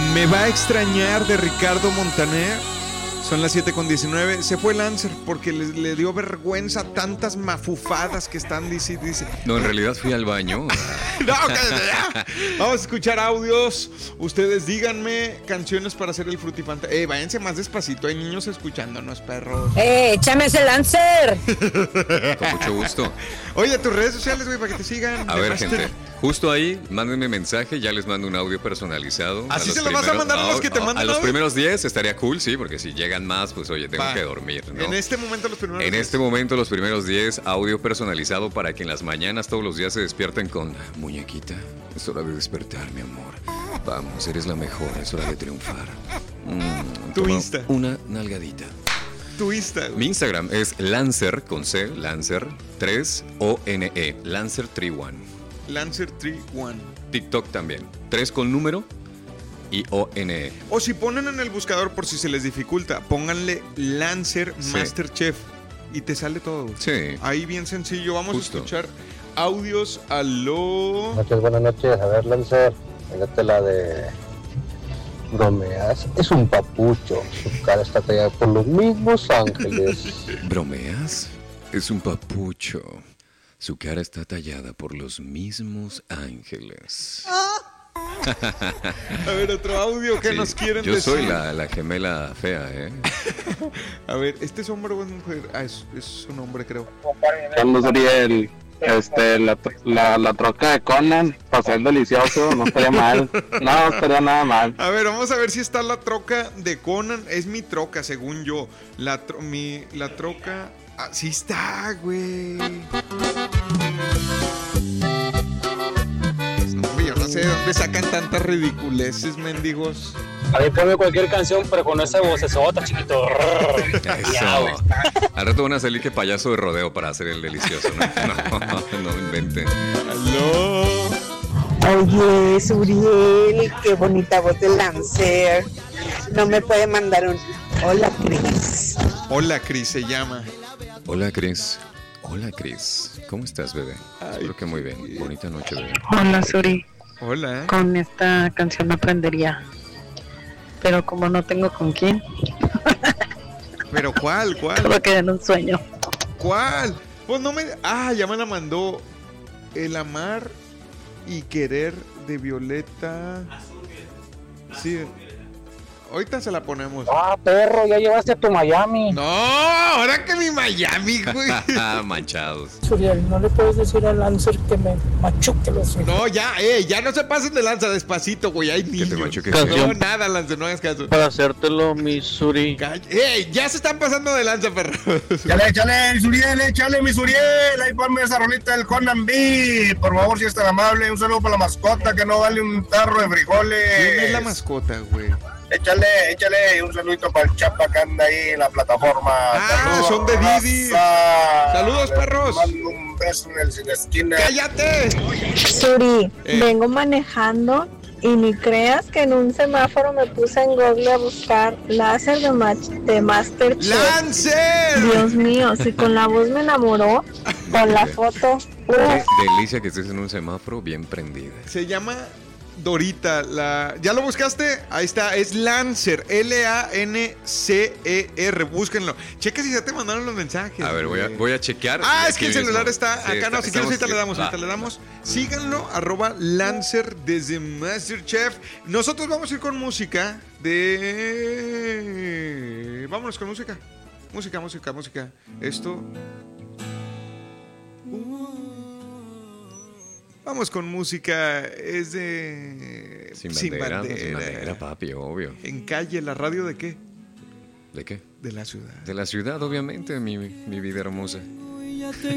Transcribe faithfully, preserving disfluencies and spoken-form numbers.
Me va a extrañar de Ricardo Montaner. Son las siete con diecinueve. Se fue Lancer porque le, le dio vergüenza tantas mafufadas que están, dice, dice. No, en realidad fui al baño. No, cállate ya. Vamos a escuchar audios. Ustedes díganme canciones para hacer el frutifanta. Eh, váyanse más despacito. Hay niños escuchándonos, perros. ¡Eh, échame ese Lancer! Con mucho gusto. Oye, tus redes sociales, güey, para que te sigan. A ver, gente, justo ahí, mándenme mensaje. Ya les mando un audio personalizado. ¿Así se lo vas a mandar a los que te mandan A los audio? primeros diez estaría cool, sí, porque si llegan más, pues oye, tengo Va. que dormir, ¿no? En este momento los primeros En diez. este momento, los primeros diez, audio personalizado para que en las mañanas todos los días se despierten con muñequita. Es hora de despertar, mi amor. Vamos, eres la mejor, es hora de triunfar. Mm, Tu toma Insta. Una nalgadita. Tu Insta, güey. Mi Instagram es Lancer con C, Lancer tres O N E, Lancer tres uno. Lancer tres uno. TikTok también, tres con número y O N E. O si ponen en el buscador, por si se les dificulta, pónganle Lancer Sí. Masterchef y te sale todo, güey. Sí. Ahí bien sencillo. Vamos Justo. a escuchar audios. Aló. Noches, buenas noches. A ver, Lancer, fíjate la de bromeas. Es un papucho. Su cara está tallada por los mismos ángeles. ¿Bromeas? Es un papucho. Su cara está tallada por los mismos ángeles. A ver, otro audio que Sí, nos quieren yo decir. soy la, la gemela fea, ¿eh? A ver, ¿este es hombre o es mujer? Ah, es, es un hombre, creo. Carlos Uriel, este, la, la, la troca de Conan, pastel delicioso, no estaría mal, no estaría nada mal. A ver, vamos a ver si está la troca de Conan. Es mi troca, según yo. La, tro- mi, la troca... Ah, sí está, güey. No, yo no sé de dónde sacan tantas ridiculeces, mendigos. A ver, ponme cualquier canción, pero con esa vocesota, chiquito. Eso. Al rato van a salir que payaso de rodeo para hacer el delicioso, ¿no? No, no inventen. Aló. Oye, Suriel, qué bonita voz de Lancer. No me puede mandar un hola, Cris. Hola, Cris se llama. Hola, Cris. Hola, Cris. ¿Cómo estás, bebé? Espero que muy bien. Bonita noche, bebé. Hola, Suri. Hola. Con esta canción me aprendería. Pero como no tengo con quién, ¿Pero cuál? ¿Cuál? todo queda en un sueño. ¿Cuál? Pues no me... Ah, ya me la mandó. El amar y querer de Violeta. Sí. Ahorita se la ponemos. Ah, perro, ya llevaste a tu Miami. No, ahora que mi Miami, güey. Manchados. Suriel, no le puedes decir a Lancer que me machuque los ojos. No, ya, eh, ya no se pasen de lanza despacito, güey. Hay niños. te machuque. No, nada, Lanza, no hagas caso. Para hacértelo, Missouri. Calla- ¡Ey! Ya se están pasando de lanza, perro. Échale, échale, Suriel, échale, mi Suriel, ahí ponme esa rolita del Conan B, por favor, si es tan amable, un saludo para la mascota que no vale un tarro de frijoles. ¿Quién es la mascota, güey? Échale, échale, un saludito para el chapa que anda ahí en la plataforma. Ah, son de Didi. raza. Saludos, perros. Les mando un beso en el sin esquina. ¡Cállate! Suri, Eh. vengo manejando y ni creas que en un semáforo me puse en Google a buscar láser de, match, de Masterchef. ¡Lancer! Dios mío, si con la voz me enamoró, con la foto. Qué uf. delicia que estés en un semáforo bien prendida. Se llama Dorita. La... ¿Ya lo buscaste? Ahí está. Es Lancer. L A N C E R. Búsquenlo. Checa si ya te mandaron los mensajes. A ver, voy a, güey. voy a chequear. Ah, es Aquí que el celular mismo. está Sí, acá. No, está- si quieres, ahorita estamos- le damos. va. Ahorita le damos. Síganlo, arroba Lancer desde Masterchef. Nosotros vamos a ir con música de. Vámonos con música. Música, música, música. Esto. Vamos con música. Es de. Sin bandera, sin bandera, papi, obvio. En calle, ¿la radio de qué? ¿De qué? De la ciudad. De la ciudad, obviamente, mi, mi vida hermosa.